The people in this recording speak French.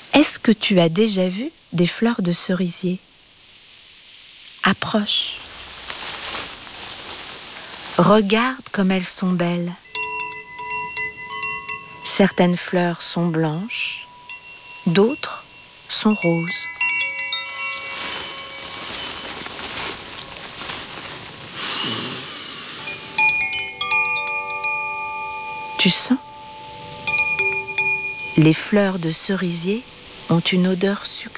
Est-ce que tu as déjà vu des fleurs de cerisier ? Approche. Regarde comme elles sont belles. Certaines fleurs sont blanches, d'autres sont roses. Tu sens ? Les fleurs de cerisier ont une odeur sucrée.